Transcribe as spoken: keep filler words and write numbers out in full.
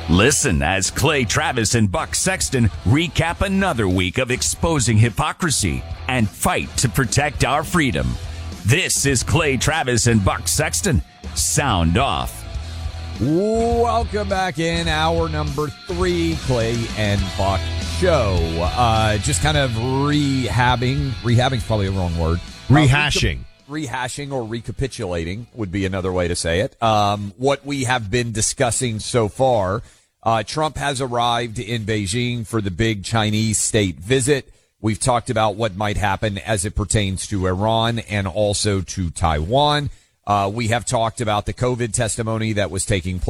Listen as Clay Travis and Buck Sexton recap another week of exposing hypocrisy and fight to protect our freedom. This is Clay Travis and Buck Sexton. Sound off. Welcome back in hour number three, Clay and Buck show. Uh, just kind of rehabbing. Rehabbing is probably a wrong word. Rehashing. Uh, rehashing or recapitulating would be another way to say it. Um, what we have been discussing so far. Uh, Trump has arrived in Beijing for the big Chinese state visit. We've talked about what might happen as it pertains to Iran and also to Taiwan. Uh, we have talked about the COVID testimony that was taking place.